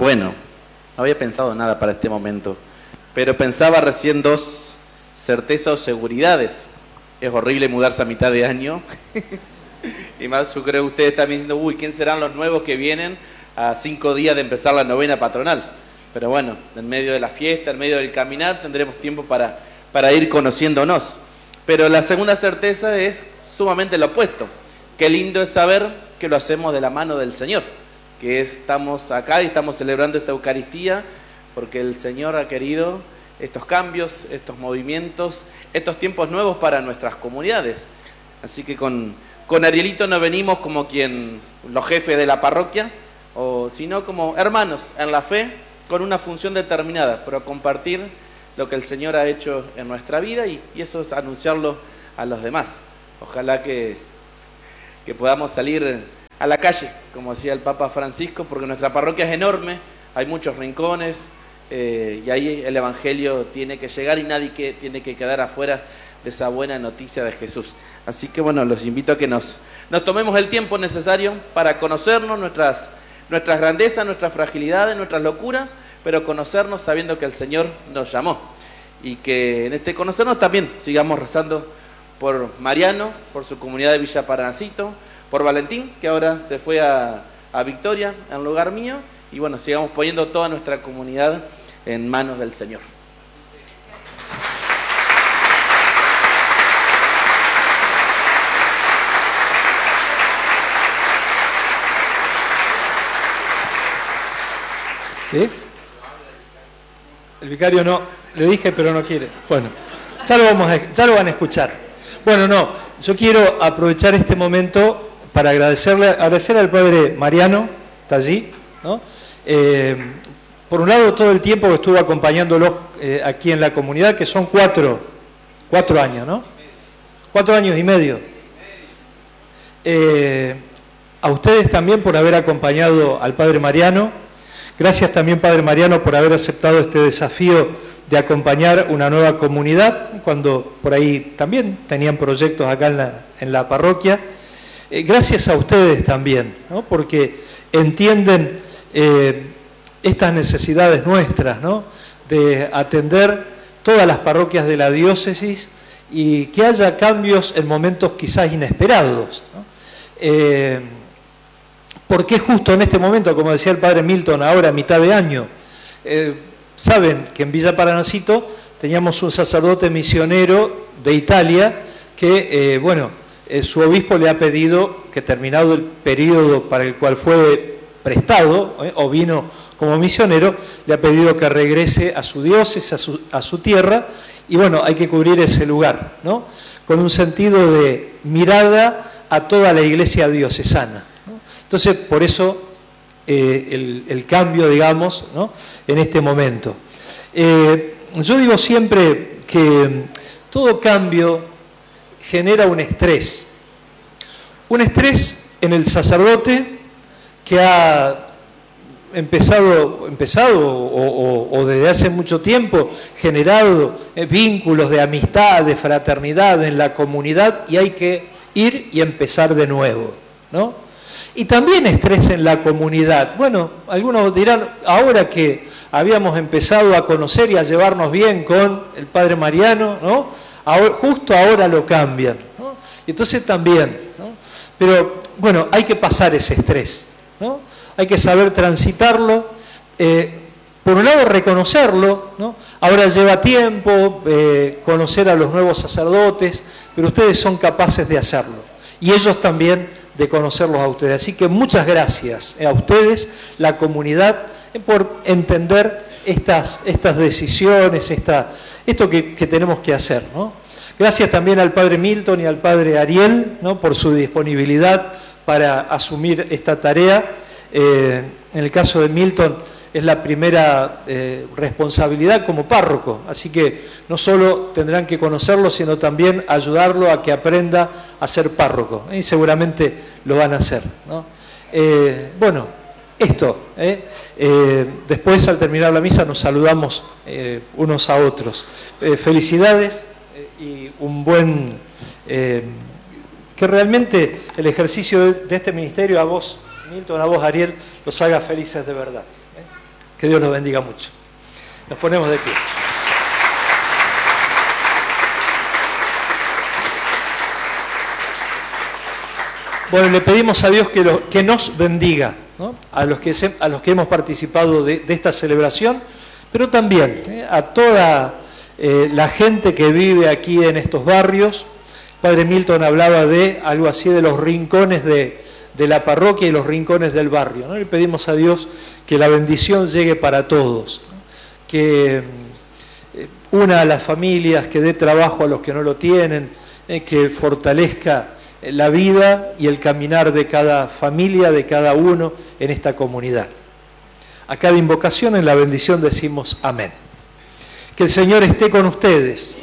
Bueno, no había pensado nada para este momento, pero pensaba recién dos certezas o seguridades. Es horrible mudarse a mitad de año. Y más, yo creo que ustedes también diciendo, uy, ¿quién serán los nuevos que vienen a 5 días de empezar la novena patronal? Pero bueno, en medio de la fiesta, en medio del caminar, tendremos tiempo para ir conociéndonos. Pero la segunda certeza es sumamente lo opuesto. Qué lindo es saber que lo hacemos de la mano del Señor, que estamos acá y estamos celebrando esta Eucaristía porque el Señor ha querido estos cambios, estos movimientos, estos tiempos nuevos para nuestras comunidades. Así que con Arielito no venimos como los jefes de la parroquia, sino como hermanos en la fe, con una función determinada, pero compartir lo que el Señor ha hecho en nuestra vida y eso es anunciarlo a los demás. Ojalá que podamos salir a la calle, como decía el Papa Francisco, porque nuestra parroquia es enorme, hay muchos rincones y ahí el Evangelio tiene que llegar y nadie tiene que quedar afuera de esa buena noticia de Jesús. Así que bueno, los invito a que nos tomemos el tiempo necesario para conocernos, nuestras grandezas, nuestras fragilidades, nuestras locuras, pero conocernos sabiendo que el Señor nos llamó. Y que en este conocernos también sigamos rezando por Mariano, por su comunidad de Villa Paranacito, por Valentín, que ahora se fue a Victoria en lugar mío, y bueno, sigamos poniendo toda nuestra comunidad en manos del Señor. ¿Sí? El vicario no, le dije pero no quiere. Bueno, ya lo van a escuchar. Bueno, no, yo quiero aprovechar este momento para agradecer al padre Mariano, está allí, ¿no? Por un lado, todo el tiempo que estuvo acompañándolos aquí en la comunidad, que son 4 años, ¿no? 4 años y medio. A ustedes también por haber acompañado al padre Mariano. Gracias también, padre Mariano, por haber aceptado este desafío de acompañar una nueva comunidad, cuando por ahí también tenían proyectos acá en la parroquia. Gracias a ustedes también, ¿no? Porque entienden estas necesidades nuestras, ¿no? De atender todas las parroquias de la diócesis y que haya cambios en momentos quizás inesperados, ¿no? Porque justo en este momento, como decía el padre Milton, ahora a mitad de año, saben que en Villa Paranacito teníamos un sacerdote misionero de Italia que, su obispo le ha pedido que, terminado el periodo para el cual fue prestado o vino como misionero, le ha pedido que regrese a su diócesis, a su tierra, y bueno, hay que cubrir ese lugar, ¿no? Con un sentido de mirada a toda la iglesia diocesana, ¿no? Entonces, por eso el cambio, digamos, ¿no? En este momento. Yo digo siempre que todo cambio genera un estrés en el sacerdote que ha empezado o desde hace mucho tiempo generado vínculos de amistad, de fraternidad en la comunidad, y hay que ir y empezar de nuevo, ¿no? Y también estrés en la comunidad. Bueno, algunos dirán, ahora que habíamos empezado a conocer y a llevarnos bien con el padre Mariano, ¿no? Justo ahora lo cambian, ¿no? Y entonces también, ¿no? Pero bueno, hay que pasar ese estrés, ¿no? Hay que saber transitarlo, por un lado reconocerlo, ¿no? Ahora lleva tiempo conocer a los nuevos sacerdotes, pero ustedes son capaces de hacerlo, y ellos también de conocerlos a ustedes. Así que muchas gracias a ustedes, la comunidad, por entender estas decisiones, esto que tenemos que hacer, ¿no? Gracias también al padre Milton y al padre Ariel, ¿no? Por su disponibilidad para asumir esta tarea. En el caso de Milton es la primera responsabilidad como párroco, así que no solo tendrán que conocerlo, sino también ayudarlo a que aprenda a ser párroco, y seguramente lo van a hacer, ¿no? Bueno, esto, después al terminar la misa nos saludamos unos a otros. Felicidades y un buen... que realmente el ejercicio de este ministerio, a vos, Milton, a vos, Ariel, los haga felices de verdad. Que Dios los bendiga mucho. Nos ponemos de pie. Bueno, le pedimos a Dios que nos bendiga, ¿no? a los que hemos participado de esta celebración, pero también a toda la gente que vive aquí en estos barrios. Padre Milton hablaba de algo así de los rincones de la parroquia y los rincones del barrio, ¿no? Le pedimos a Dios que la bendición llegue para todos, ¿no? Que una a las familias, que dé trabajo a los que no lo tienen, que fortalezca la vida y el caminar de cada familia, de cada uno en esta comunidad. A cada invocación en la bendición decimos amén. Que el Señor esté con ustedes.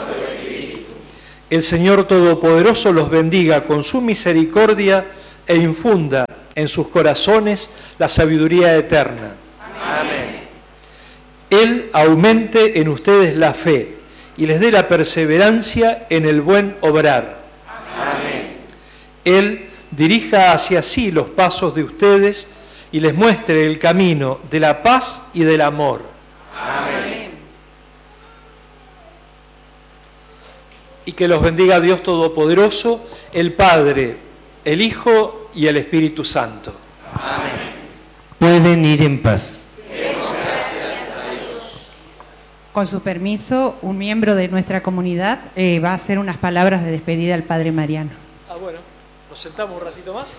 El Señor Todopoderoso los bendiga con su misericordia e infunda en sus corazones la sabiduría eterna. Amén. Él aumente en ustedes la fe y les dé la perseverancia en el buen obrar. Amén. Él dirija hacia sí los pasos de ustedes y les muestre el camino de la paz y del amor. Amén. Y que los bendiga Dios Todopoderoso, el Padre, el Hijo y el Espíritu Santo. Amén. Pueden ir en paz. Con su permiso, un miembro de nuestra comunidad va a hacer unas palabras de despedida al Padre Mariano. Bueno, ¿nos sentamos un ratito más?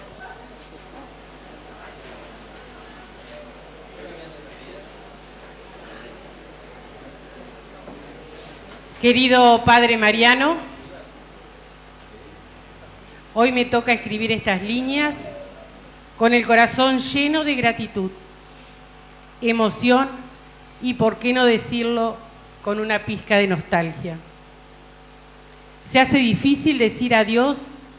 Querido Padre Mariano, hoy me toca escribir estas líneas con el corazón lleno de gratitud, emoción y, por qué no decirlo, con una pizca de nostalgia. Se hace difícil decir adiós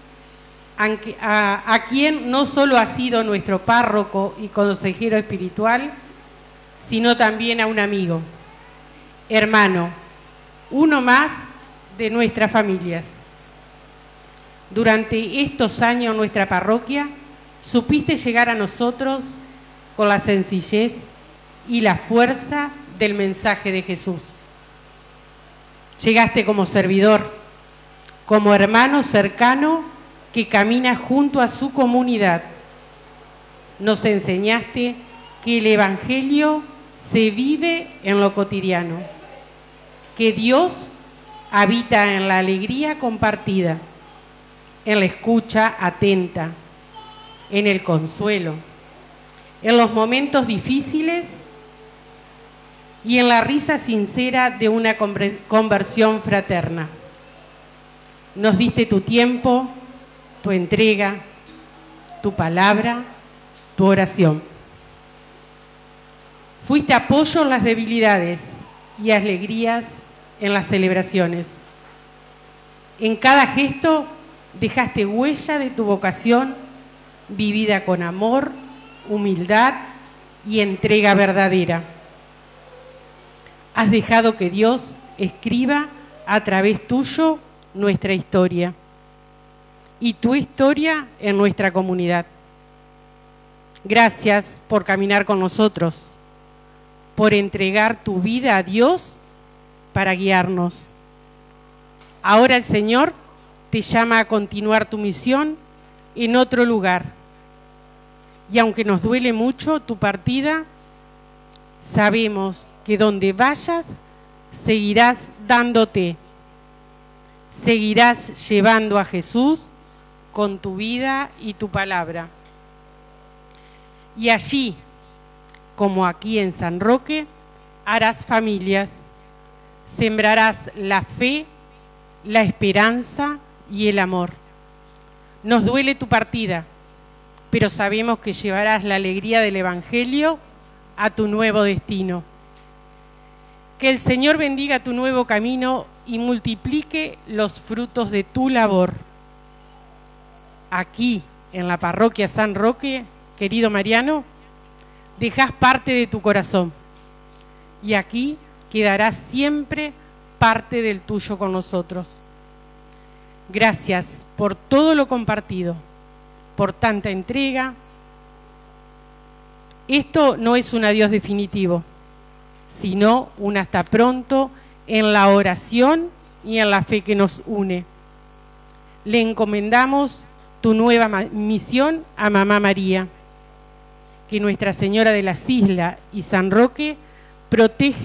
a quien no solo ha sido nuestro párroco y consejero espiritual, sino también a un amigo, hermano, uno más de nuestras familias. Durante estos años nuestra parroquia supiste llegar a nosotros con la sencillez y la fuerza del mensaje de Jesús. Llegaste como servidor, como hermano cercano que camina junto a su comunidad. Nos enseñaste que el Evangelio se vive en lo cotidiano, que Dios habita en la alegría compartida, en la escucha atenta, en el consuelo, en los momentos difíciles y en la risa sincera de una conversión fraterna. Nos diste tu tiempo, tu entrega, tu palabra, tu oración. Fuiste apoyo en las debilidades y alegrías en las celebraciones. En cada gesto dejaste huella de tu vocación vivida con amor, humildad y entrega verdadera. Has dejado que Dios escriba a través tuyo nuestra historia y tu historia en nuestra comunidad. Gracias por caminar con nosotros, por entregar tu vida a Dios para guiarnos. Ahora el Señor te llama a continuar tu misión en otro lugar. Y aunque nos duele mucho tu partida, sabemos que donde vayas, seguirás dándote. Seguirás llevando a Jesús con tu vida y tu palabra. Y allí, como aquí en San Roque, harás familias, sembrarás la fe, la esperanza y el amor. Nos duele tu partida, pero sabemos que llevarás la alegría del Evangelio a tu nuevo destino. Que el Señor bendiga tu nuevo camino y multiplique los frutos de tu labor. Aquí, en la parroquia San Roque, querido Mariano, dejás parte de tu corazón y aquí quedará siempre parte del tuyo con nosotros. Gracias por todo lo compartido, por tanta entrega, Esto no es un adiós definitivo, sino un hasta pronto en la oración y en la fe que nos une. Le encomendamos tu nueva misión a Mamá María. Que Nuestra Señora de las Islas y San Roque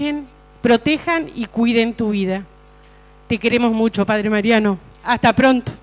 protejan y cuiden tu vida. Te queremos mucho, Padre Mariano. Hasta pronto.